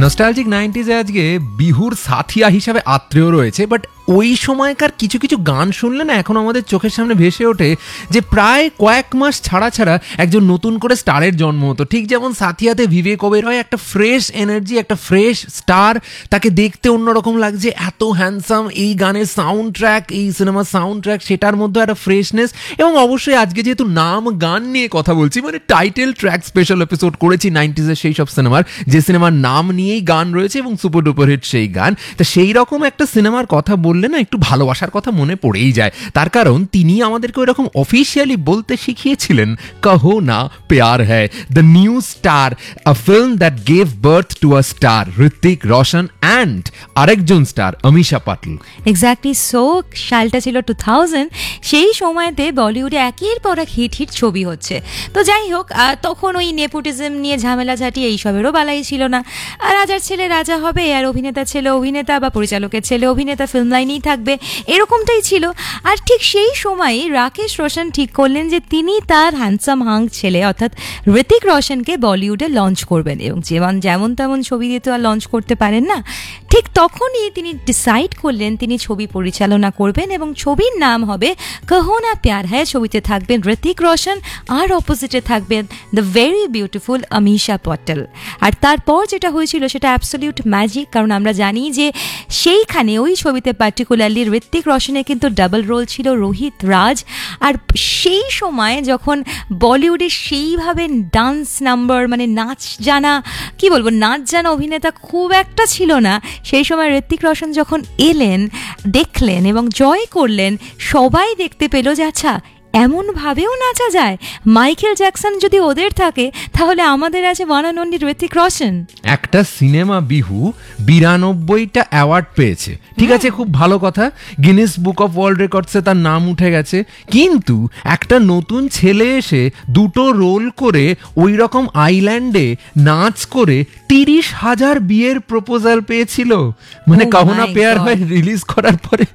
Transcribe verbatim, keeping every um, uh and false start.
Nostalgic নাইনটিজে আজকে বিহুর সাথিয়া হিসাবে আত্রেয় রয়েছে, বাট ওই সময়কার কিছু কিছু গান শুনলে না এখন আমাদের চোখের সামনে ভেসে ওঠে যে প্রায় কয়েক মাস ছাড়া ছাড়া একজন নতুন করে স্টারের জন্ম হতো। ঠিক যেমন সাথিয়াতে বিবেক ওবেরয় একটা ফ্রেশ এনার্জি, একটা ফ্রেশ স্টার, তাকে দেখতে অন্যরকম লাগছে, এত হ্যান্ডসাম, এই গানের সাউন্ড ট্র্যাক, এই সিনেমার সাউন্ড ট্র্যাক, সেটার মধ্যে একটা ফ্রেশনেস। এবং অবশ্যই আজকে যেহেতু নাম গান নিয়ে কথা বলছি, মানে টাইটেল ট্র্যাক স্পেশাল এপিসোড করেছি নাইনটিজের সেই সব সিনেমার যে সিনেমার নাম নিয়েই গান রয়েছে এবং সুপার ডুপার হিট সেই গান। তা সেই রকম একটা সিনেমার কথা বললে না একটু ভালোবাসার কথা মনে পড়েই যায়। তার কারণ তিনি আমাদেরকে ওইরকম অফিসিয়ালি বলতে শিখিয়েছিলেন, কহো না প্যার হ্যায়, the new star, a film that gave birth to a star, Hrithik Roshan and আরেকজন স্টার অমিশা পাটল। এক্স্যাক্টলি সো, সালটা ছিল টু থাউজেন্ড। সেই সময়তে বলিউডে একের পর এক হিট হিট ছবি হচ্ছে। তো যাই হোক, তখন ওই নেপোটিজম নিয়ে ঝামেলা ঝাঁটি এইসবেরও বালাই ছিল না। আর রাজার ছেলে রাজা হবে, আর অভিনেতা ছেলে অভিনেতা বা পরিচালকের ছেলে অভিনেতা ফিল্ম লাইনেই থাকবে, এরকমটাই ছিল। আর ঠিক সেই সময়ই রাকেশ রোশন ঠিক করলেন যে তিনি তার হ্যান্ডসাম হাং ছেলে অর্থাৎ ঋতিক রোশনকে বলিউডে লঞ্চ করবেন, এবং যেমন যেমন তেমন ছবি দিয়ে তো আর লঞ্চ করতে পারেন না। ঠিক তখনই তিনি ডিসাইড করলেন তিনি ছবি পরিচালনা করবেন এবং ছবির নাম হবে কহো না প্যার হ্যায়। ছবিতে থাকবেন ঋতিক রোশন আর অপোজিটে থাকবেন the very beautiful Amisha Patel. আর তারপর যেটা হয়েছিল সেটা অ্যাবসলিউট ম্যাজিক, কারণ আমরা জানি যে সেইখানে ওই ছবিতে পার্টিকুলারলি ঋত্বিক রোশনের কিন্তু ডাবল রোল ছিল রোহিত রাজ। আর সেই সময় যখন বলিউডে সেইভাবে ডান্স নাম্বার মানে নাচ জানা, কি বলবো, নাচ জানা অভিনেতা খুব একটা ছিল না, সেই সময় ঋত্বিক রোশন যখন এলেন, দেখলেন এবং জয় করলেন, সবাই দেখতে পেল যে আচ্ছা এমনভাবেও নাচা যায়। মাইকেল জ্যাকসন যদি ওদের থাকে তাহলে আমাদের আছে one and only Hrithik Roshan. একটা সিনেমা বিহু বিরানব্বইটা অ্যাওয়ার্ড পেয়েছে, ঠিক আছে, খুব ভালো কথা, গিনেস বুক অফ ওয়ার্ল্ড রেকর্ডসে তার নাম উঠে গেছে। কিন্তু একটা নতুন ছেলে এসে দুটো রোল করে ওই রকম আইল্যান্ডে নাচ করে তিরিশ হাজার বিয়ের প্রপোজাল পেয়েছিল। মানে কহো না প্যার হ্যায় রিলিজ করার পরে